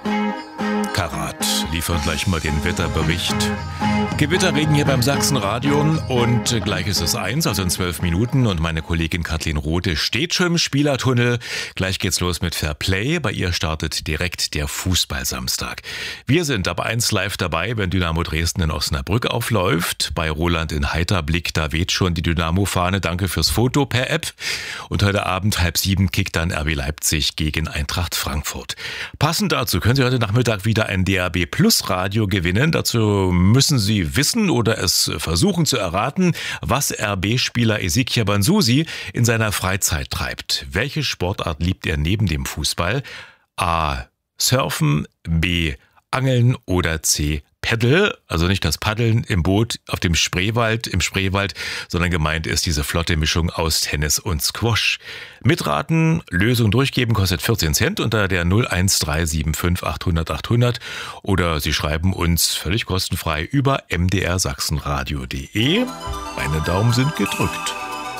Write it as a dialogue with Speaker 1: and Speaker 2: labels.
Speaker 1: Karat liefert gleich mal den Wetterbericht. Gewitterregen hier beim Sachsenradio und gleich ist es 1, also in 12 Minuten und meine Kollegin Kathleen Rothe steht schon im Spielertunnel. Gleich geht's los mit Fair Play. Bei ihr startet direkt der Fußballsamstag. Wir sind ab 1 live dabei, wenn Dynamo Dresden in Osnabrück aufläuft. Bei Roland in Heiterblick, da weht schon die Dynamo-Fahne. Danke fürs Foto per App. Und heute Abend 6:30 kickt dann RB Leipzig gegen Eintracht Frankfurt. Passend dazu können Sie heute Nachmittag wieder ein DAB Plus Radio gewinnen. Dazu müssen Sie wissen oder es versuchen zu erraten, was RB-Spieler Ezequiel Banzusi in seiner Freizeit treibt. Welche Sportart liebt er neben dem Fußball? A. Surfen, B. Angeln oder C. Paddle, also nicht das Paddeln im Boot auf dem Spreewald, sondern gemeint ist diese flotte Mischung aus Tennis und Squash. Mitraten, Lösung durchgeben kostet 14 Cent unter der 01375 800 800 oder Sie schreiben uns völlig kostenfrei über mdrsachsenradio.de. Meine Daumen sind gedrückt.